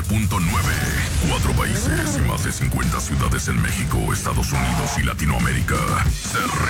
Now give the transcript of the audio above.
4 países y más de 50 ciudades en México, Estados Unidos y Latinoamérica. Se